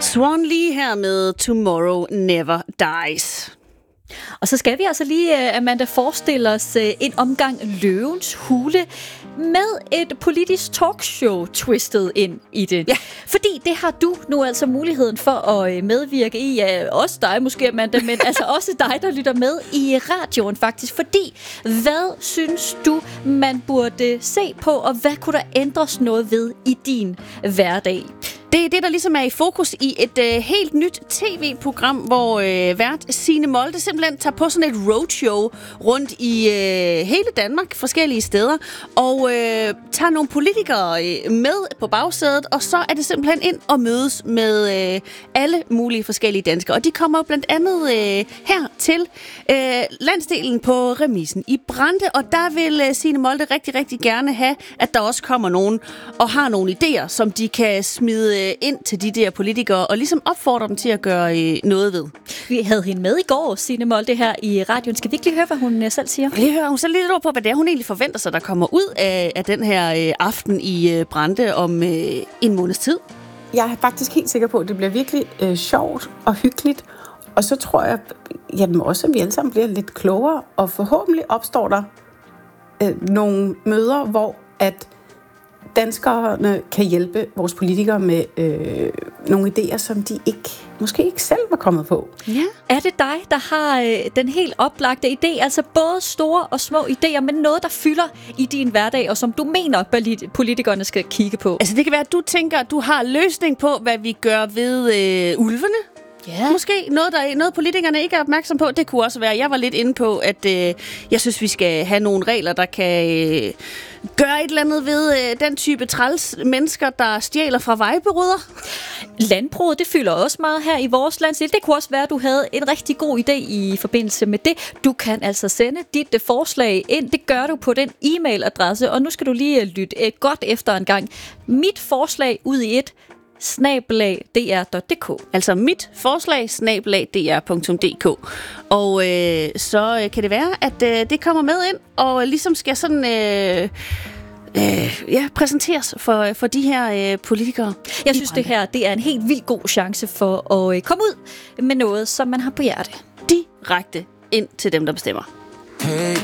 Swan Lee her med Tomorrow Never Dies. Og så skal vi altså lige, Amanda, forestille os en omgang Løvens Hule med et politisk talkshow twistet ind i det. Ja. Fordi det har du nu altså muligheden for at medvirke i. Ja, også dig måske, Amanda, men altså også dig, der lytter med i radioen faktisk. Fordi, hvad synes du, man burde se på, og hvad kunne der ændres noget ved i din hverdag? Det er det, der ligesom er i fokus i et helt nyt tv-program, hvor vært Signe Molde simpelthen tager på sådan et roadshow rundt i hele Danmark, forskellige steder, og tager nogle politikere med på bagsædet, og så er det simpelthen ind og mødes med alle mulige forskellige danskere. Og de kommer jo blandt andet her til landsdelen på remisen i Brande, og der vil Signe Molde rigtig, rigtig gerne have, at der også kommer nogen og har nogle idéer, som de kan smide ind til de der politikere, og ligesom opfordre dem til at gøre noget ved. Vi havde hende med i går, Signe Molde, her i radioen. Skal vi ikke lige høre, hvad hun selv siger? Lige høre hun selv lidt ord på, hvad det er, hun egentlig forventer sig, der kommer ud af den her aften i Brande om en måneds tid. Jeg er faktisk helt sikker på, at det bliver virkelig sjovt og hyggeligt. Og så tror jeg også, at vi alle sammen bliver lidt klogere, og forhåbentlig opstår der nogle møder, hvor at danskerne kan hjælpe vores politikere med nogle idéer, som de måske ikke selv var kommet på. Ja. Er det dig, der har den helt oplagte idé, altså både store og små idéer, men noget, der fylder i din hverdag, og som du mener, politikerne skal kigge på? Altså det kan være, at du tænker, at du har løsning på, hvad vi gør ved ulvene. Ja. Måske noget politikerne ikke er opmærksom på. Det kunne også være, jeg var lidt inde på, at jeg synes, vi skal have nogle regler, der kan gøre et eller andet ved den type træls mennesker, der stjæler fra vejberuder. Landbruget, det fylder også meget her i vores landsdel. Det kunne også være, at du havde en rigtig god idé i forbindelse med det. Du kan altså sende dit forslag ind. Det gør du på den e-mailadresse, og nu skal du lige lytte godt efter en gang. Mit forslag ud i et @dr.dk. Altså mit forslag @dr.dk. Og så kan det være, at det kommer med ind, og ligesom skal sådan præsenteres for de her politikere. Jeg synes, det her det er en helt vildt god chance for at komme ud med noget, som man har på hjerte. Direkte ind til dem, der bestemmer. Hey.